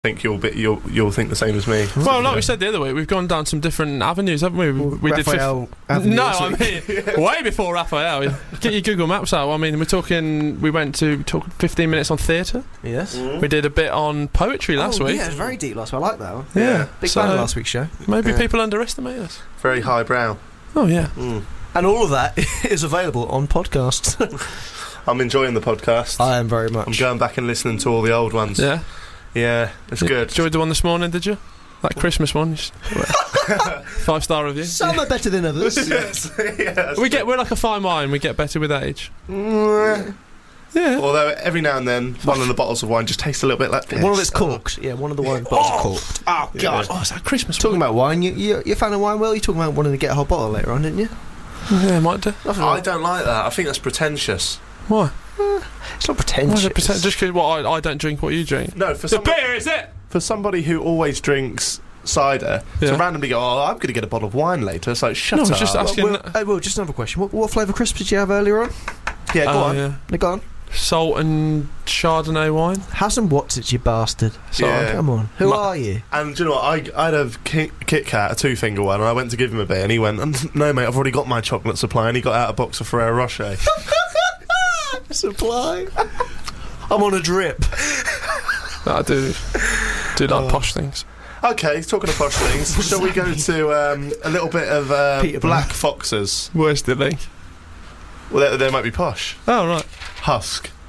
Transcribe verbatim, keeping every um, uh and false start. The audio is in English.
think you'll be, you'll you'll think the same as me. Well, like we said the other week, we've gone down some different avenues, haven't we? We, we Raphael did. Avenue No, this I week. mean way before Raphael. Get your Google Maps out. I mean, we're talking. We went to talk fifteen minutes on theatre. Yes. Mm. We did a bit on poetry last oh, week. Yeah, it was very deep last week. I like that one. Yeah, Big so fan of last week's show. Maybe Yeah. people underestimate us. Very highbrow. Oh yeah. Mm. And all of that is available on podcasts. I'm enjoying the podcast. I am very I'm much. going back and listening to all the old ones. Yeah. Yeah, it's You good. Enjoyed the one this morning, did you? That Christmas one. Five star review. Some are better than others. yes. yes. We get we're like a fine wine. We get better with age. Mm. Yeah. Although every now and then, one of the bottles of wine just tastes a little bit like this. One of it's corked. Yeah, one of the wine bottles are corked. Oh God. Oh, is that Christmas Talking wine? about wine, you, you, you're a fan of wine, Will? You're talking about wanting to get a whole bottle later on, didn't you? Yeah, might do. I don't like that. I think that's pretentious. Why? It's not Why pretentious. is it pretend- just because what I, I don't drink what you drink? No, for The some, beer, is it? for somebody who always drinks cider, Yeah. to randomly go, oh, I'm going to get a bottle of wine later. It's like, shut No, up. it's just asking. Well, uh, well, just another question. What, what flavour crisps did you have earlier on? yeah, go Oh, on. yeah. No, go on. Salt and Chardonnay wine. Have some Watsits, you bastard. Sorry. Yeah. Come on. Who Ma- are you? And do you know what? I, I had a Kit, Kit Kat, a two-finger one, and I went to give him a bit, and he went, "Mm, no, mate, I've already got my chocolate supply," and he got out a box of Ferrero Rocher. Supply. I'm on a drip. I do. Do like Oh. posh things. Okay, talking of posh things, shall we go to um, a little bit of uh, Peter Black Foxes? Where's the link? Well, they, they might be posh. Oh right. Husk.